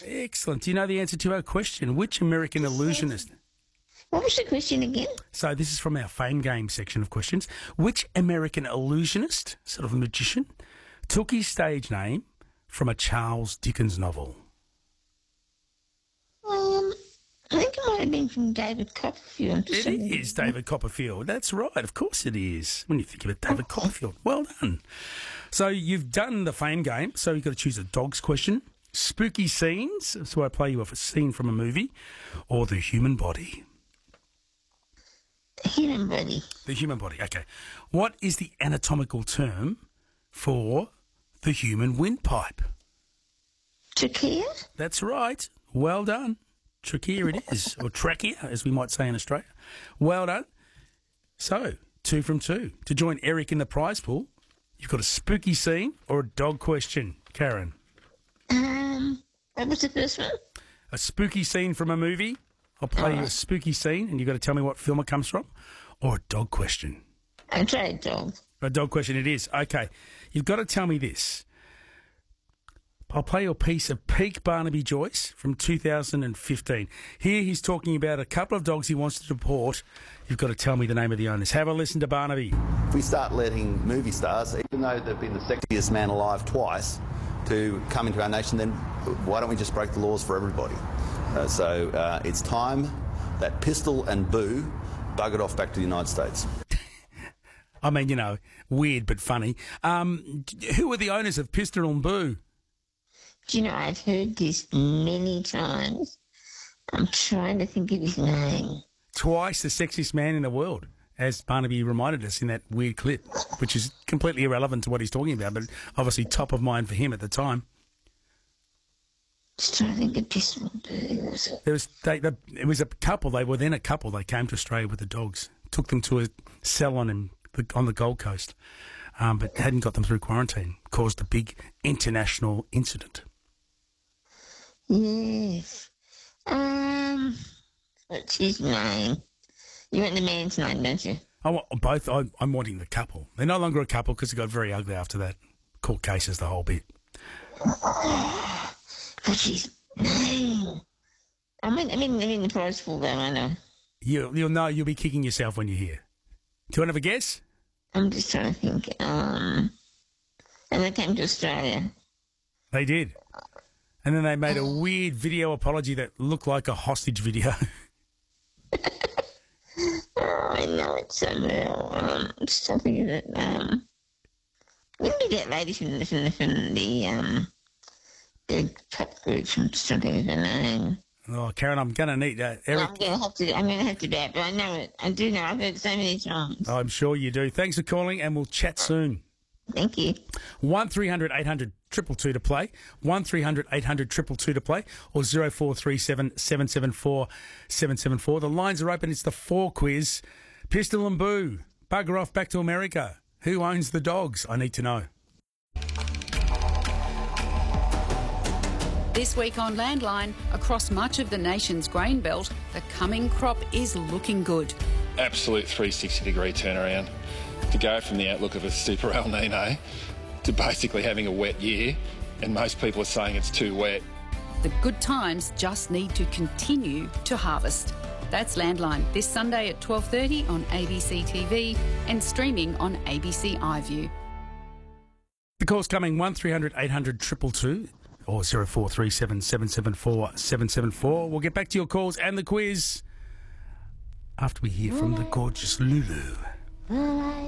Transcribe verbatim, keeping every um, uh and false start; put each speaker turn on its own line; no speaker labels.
Excellent. Do you know the answer to our question? Which American illusionist...
What was the question again?
So this is from our Fame Game section of questions. Which American illusionist, sort of a magician, took his stage name from a Charles Dickens novel?
Um, I think it might have been from David Copperfield.
It is David Copperfield. That's right. Of course it is. When you think of it, David Copperfield. Well done. So you've done the Fame Game, so you've got to choose a dog's question. Spooky scenes, so I play you off a scene from a movie, or the human body.
The human body.
The human body, okay. What is the anatomical term for the human windpipe?
Trachea?
That's right. Well done. Trachea it is, or trachea, as we might say in Australia. Well done. So, two from two. To join Eric in the prize pool, you've got a spooky scene or a dog question. Karen?
Um, what was the first one?
A spooky scene from a movie. I'll play
Oh.
you a spooky scene and you've got to tell me what film it comes from. Or a dog question.
I tried dog.
A dog question it is. Okay. You've got to tell me this. I'll play you a piece of peak Barnaby Joyce from two thousand fifteen. Here he's talking about a couple of dogs he wants to deport. You've got to tell me the name of the owners. Have a listen to Barnaby.
If we start letting movie stars, even though they've been the sexiest man alive twice, to come into our nation, then why don't we just break the laws for everybody? Uh, so uh, it's time that Pistol and Boo buggered off back to the United States.
I mean, you know, weird but funny. Um, who are the owners of Pistol and Boo?
Do you know, I've heard this many times. I'm trying to think of his name.
Twice the sexiest man in the world, as Barnaby reminded us in that weird clip, which is completely irrelevant to what he's talking about, but obviously top of mind for him at the time.
Just trying to think of Pistol and Boo.
There was they, they, it was a couple. They were then a couple. They came to Australia with the dogs, took them to a salon in the, on the Gold Coast, um, but hadn't got them through quarantine. Caused a big international incident.
Yes. Um, what's his name? You want the man's name, don't you?
I want both. I, I'm wanting the couple. They're no longer a couple because it got very ugly after that. Court cases, the whole bit.
What's his name? I mean, I mean, I mean the prize pool, though, I know.
You, you'll know. You'll be kicking yourself when you hear. Do you want to have a guess?
I'm just trying to think. Um, and they came to Australia.
They did. And then they made a weird video apology that looked like a hostage video.
Oh, I know it so well. Um, just trying to think of it. Um, wouldn't be that lady from the, from the, from the um, big pop group. I'm just trying to think of her name.
Oh, Karen, I'm going to need uh, Eric.
I'm gonna have to. I'm gonna have to do that, but I know it. I do know. I've heard it so many times.
I'm sure you do. Thanks for calling, and we'll chat soon.
Thank you.
One three hundred eight hundred triple two to play. One three hundred eight hundred triple two to play, or zero four three seven seven seven four seven seven four. The lines are open. It's the four quiz. Pistol and Boo bugger off back to America. Who owns the dogs? I need to know.
This week on Landline, across much of the nation's grain belt, the coming crop is looking good.
Absolute three hundred sixty degree turnaround. To go from the outlook of a super El Nino to basically having a wet year, and most people are saying it's too wet.
The good times just need to continue to harvest. That's Landline, this Sunday at twelve thirty on A B C T V and streaming on A B C iView.
The call's coming one three hundred eight hundred triple two or zero four three seven seven seven four seven seven four. We'll get back to your calls and the quiz after we hear from the gorgeous Lulu.